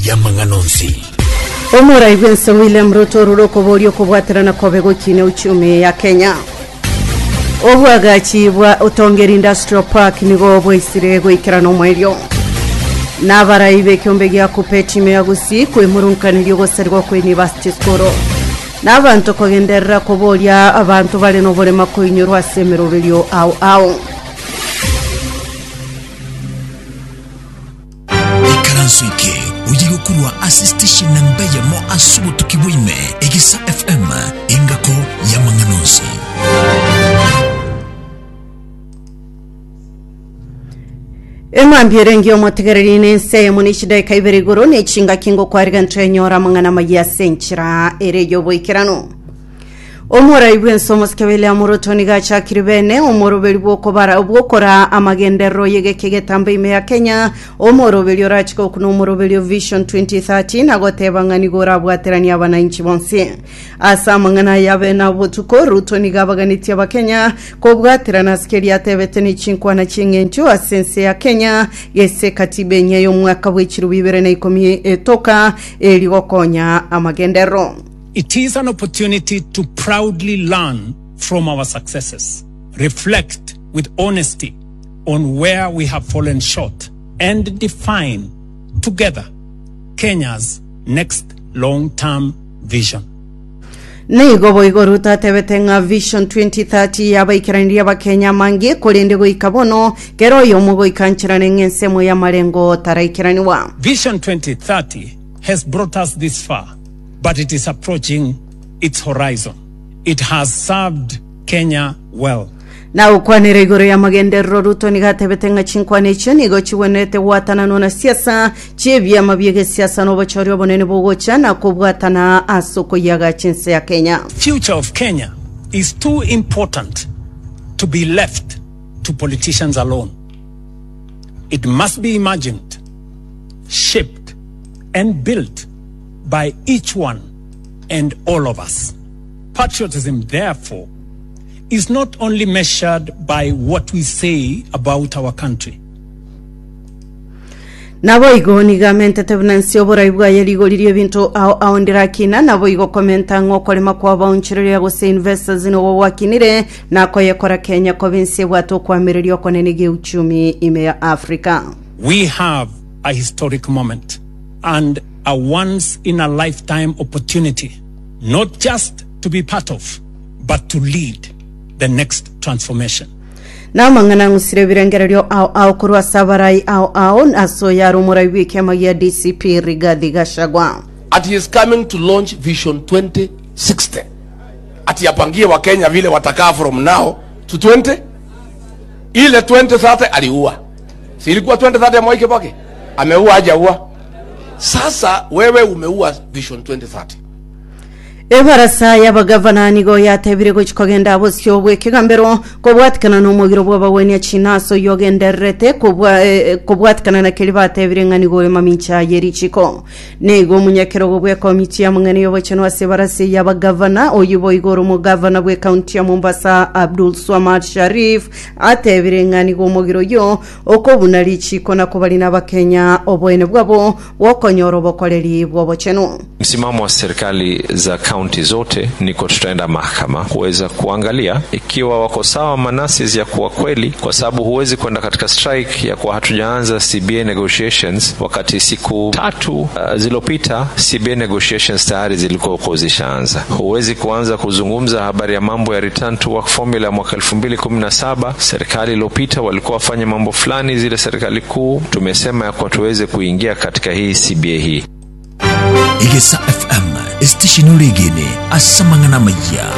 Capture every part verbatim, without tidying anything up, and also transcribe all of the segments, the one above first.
ya Manganonzi. Omurai Winston William Ruto ruroko borio kubwatirana kobego kine uchumi ya Kenya. Obwagachibwa Otongeri Industrial Park nigo bwisire gwikirano mwerio. Nabaraibe kyombe gya kupeti meyagusi kwemurunkaniryo goserwa ku University School. Nabantu kogenderera koboria abantu bale no bolema kuinyurwa semeroryo au au. Ikaransuike ujigo kurwa assistation namba ya mo asubu tukibwime Egisa F M ingako ya Manganonzi. Ema mbierengio motegereri nense munishida kaibere goro ne chinga kingo kwariga ntrenyora mangana magia senchira erejo boikirano. Omora ibwen somos kebele amoroto nigacha kiribene omoro belibwo kobara obwokora amagendero yege kege tambe ime ya Kenya omoro belio rachiko kuno omoro belio Vision twenty thirty nagoteba ngani gora bwaterani abananchi bonse asa mangana yabe na botuko Ruto nigabaganitia ba Kenya ko bwaterana skeri atebete ni chinkwa na chingencho asense ya Kenya yese katibe nyeyo mwaka w'ikiru bibere na ikomi etoka eligokonya amagendero. It is an opportunity to proudly learn from our successes, reflect with honesty on where we have fallen short, and define together Kenya's next long-term vision. Neigo boigoruta tebetenga Vision twenty thirty yabaikirandia ba Kenya mangi kolende go ikabono kero yomugo ikanchirane ngensemo ya malengo taraikiraniwa. Vision twenty thirty has brought us this far, but it is approaching its horizon. It has served Kenya well. Na ukwanire igoro ya magendero Ruto nigatebetenga chinkwane cheni go chiwenete watana nona siasa chebya mabiege siasa no bochori obonene bogocha na kubwatana asoko yaga chinse ya Kenya. Future of Kenya is too important to be left to politicians alone. It must be imagined, shaped and built by each one and all of us. Patriotism, therefore, is not only measured by what we say about our country. Nabo igo nigamente tebunansi obora ibwa yeligo lirie bintu au au ndirakina nabo igo komenta ngokolema kwa baunchirire gose investors no wakinire na koyekora Kenya province watu kwa mirilio konenege uchumi ime ya Africa. We have a historic moment and a once-in-a-lifetime opportunity, not just to be part of, but to lead the next transformation. Na mangana ngusire birengerero au au kurwa sabarai au au naso ya rumura wiki magia D C P Rigathi Gachagua. At he is coming to launch Vision twenty sixty. Ati yapangie wa Kenya vile watakaa from now to twenty. Ile twenty thirty aliua. Si ilikuwa twenty thirty ya Mwai Kibaki? Ameua hajaua. Sasa wewe umeua Vision twenty thirty. Ebarasa y'abagavana nigo yatebire go chikogenda abosyo bwe kigambero ko bwatikana no mugiro bwa baweni chinaso yogenderete ko bwa eh, ko bwatikana na keliba tebire ngani go mamincha yerichiko nego munyakero bwe komiti ya mungani yobochano asebarase y'abagavana oyubo igoro mu gavana bwe county ya Mombasa Abdul Swamad Sharif atebire ngani go mugiro yo oko bunali chiko na kubali na bakenya obwene bwabo wokonyoro bokoleri bwobocheno. Msimamo wa serikali za kaunti zote niko tutaenda mahakama kuweza kuangalia ikiwa wako sawa manasis ya kuwa kweli, kwa sababu huwezi kwenda katika strike ya kuwa hatujaanza C B A negotiations wakati siku tatu uh, zilopita C B A negotiations tayari zilikuwa uko zishaanza. Huwezi kuanza kuzungumza habari ya mambo ya return to work formula ya mwaka elfu mbili kumi na saba. Serikali iliyopita walikuwa wafanya mambo fulani, zile serikali kuu tumesema ya kuwa tuweze kuingia katika hii C B A hii. Egisa F M station uregene asamangana maya.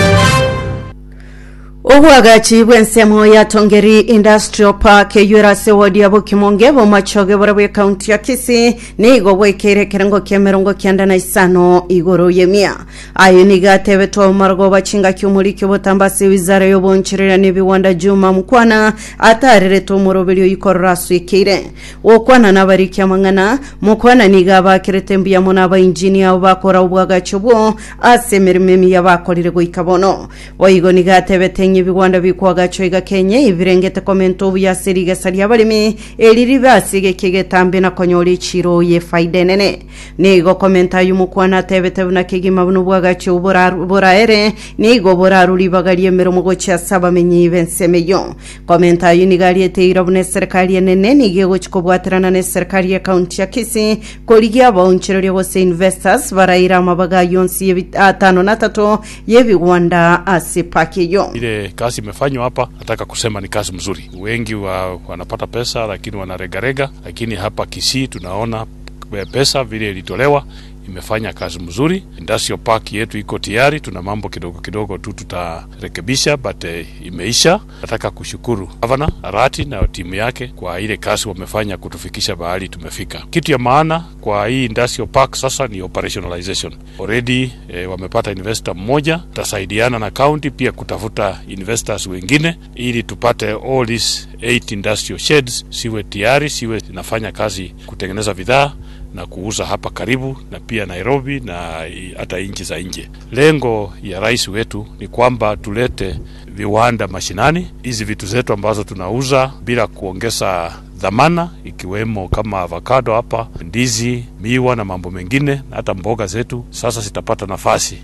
Obwagachi bwensemo ya Tongeri Industrial Park yurase wodi abo kimonge bo machoge borabwe county ya Kisii nigo bwekere kerengo kemerongo kyanda na isano igoro yemia ayo niga tebeto margo bachinga cyumuriki botambase wizara yo bonchirira nibiwanda Juma Mukwana atarere to morobelyo ikorra swikire wokwana nabariki amangana Mukwana niga bakiretembi ya mona ba engineer bakora obwagachi bwo asemermemi yabakorire go ikabono boyigo niga tebete bamenye bigwanda bikwaga choiga Kenya ibirengete komento buya seriga saria barimi eliri basige kigetambe na konyori chiro ye faide nene nigo komenta yumukwana tebete na kigima bunu bwaga chubura buraere nigo boraruri bagarie meromo gocha saba menyi bensemeyo komenta yunigali eteira bune serikali nene nigo gochikobwaterana ne serikali ya county ya Kisii koligia baunchero wose investors baraira mabaga yonsi atano na tatu yevi wanda asipakiyo. Ile kazi imefanywa hapa nataka kusema ni kazi mzuri. Wengi wa, wanapata pesa lakini wanaregarega, lakini hapa Kisii tunaona pesa vile ilitolewa imefanya kazi mzuri. Industrial park yetu iko tayari, tuna mambo kidogo kidogo tu tutarekebisha but uh, imeisha. Nataka kushukuru Governor Arati na timu yake kwa ile kazi wamefanya kutufikisha bahali tumefika. Kitu ya maana kwa hii industrial park sasa ni operationalization. Already eh, wamepata investor mmoja, tasaidiana na county pia kutafuta investors wengine ili tupate all these eight industrial sheds siwe tayari, siwe inafanya kazi kutengeneza bidhaa na kuuza hapa karibu na pia Nairobi na hata nchi za nje. Lengo ya rais wetu ni kwamba tulete viwanda mashinani, hizi vitu zetu ambazo tunauza bila kuongeza dhamana, ikiwemo kama avocado hapa, ndizi, miwa na mambo mengine, na hata mboga zetu sasa zitapata nafasi.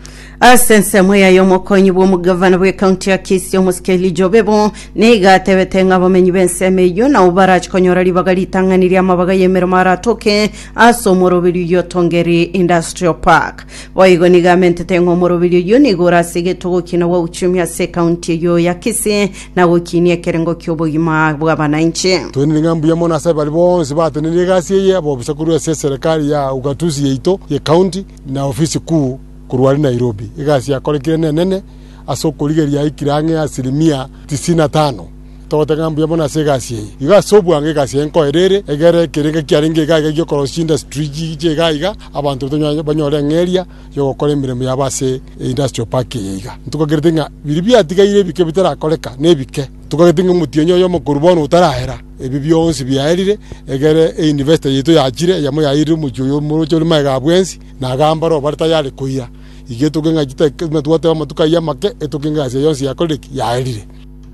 Asense moya yomokonyi bo mugavana we county ya Kisii omuskeli Jobebo niga tebetenga bamenyi bensemeyo na ubaraje konyora libagali tanganiri amabaga yemero maratoke asomoro biliyo tongeri industrial park boyigo niga mentetengo moro biliyo nigora sige tugukina wa uchumi ya se county yo ya Kisii na gukinie kerengo kyobogima bw'abananchi twini ngambu ya mona saba bonse batenere gasi ye abo bisakuru ya serikali ya ugatuzi yeito ya county na ofisi kuu kurwari Nairobi igasi yakorekire nene asokoligeria ikirange asilimia tisini na tano tote ngambu ya mona segasi igasobu ange gasi enko erere egere kirenge kyaringe gaga gyo koroshinda street je gaiga abantu tonyo banyore ngeria yo gukora imirimo yabase industrial park yiga tukagerdenga biribya atigaire bike bitara koleka nebike tukagerdenga mutionyo yo mukurubono utarahera ebi byonse byarire egere investor yeto yachire yamo yayire mujoyo murocho limaga bwensi na gambaro barta yale kuira igeto genga jita metwate amatuka yamake etokenga ase yonsi yakoleki yarire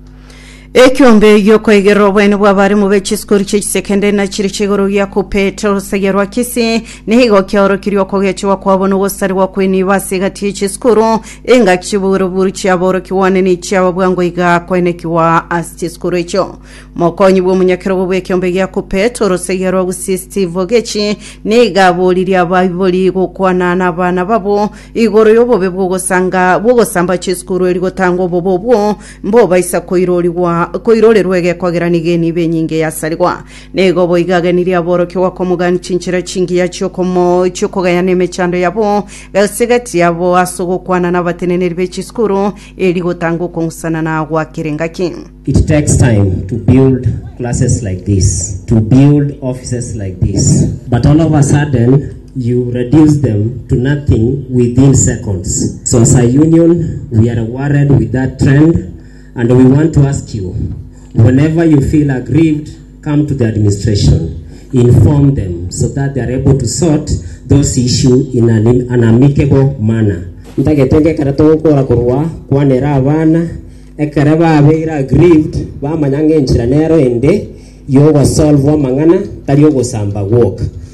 Ekyombe yoko igero bwene bwabari mu bechiskuri cy'isekende na chiri chigoro ya kupetro segerwa Kisii nihigo kyoro kiriyo kogecho kwabona wosari wa kweni basigati chiskuru enga kiburo buru cyaboro kiwane ni cyaba bwango iga kwene kiwa astiskuru echo mokonyi bwo munyakero bwe kyombe ya kupetro segerwa gusisti vogechi niga boliri ababoli gukwana nabana babo igoro yobo bebwo gusanga bwo gusamba chiskuru erigo tango bobo bwo mbo baisa koirori wa koirore rwege kwageranige nibe nyinge yasarirwa nego boigaganiri aboro kyo kwa mugani cinchira cingi ya cyoko mo cyoko gayane mechando yabo gasigati yabo asogo kwana nabateneneri bechiskuru eri gotango konsana na gwa kirengaki. It takes time to build classes like this, to build offices like this, but all of a sudden you reduce them to nothing within seconds. So as a union we are worried with that trend. And we want to ask you, whenever you feel aggrieved, come to the administration, inform them so that they are able to sort those issues in an, an amicable manner. Ntagetenge karato kora kurwa kwanera abana ekaraba abira aggrieved ba manyange nchiranero ende yogo solve wa mangana tari yogo samba walk.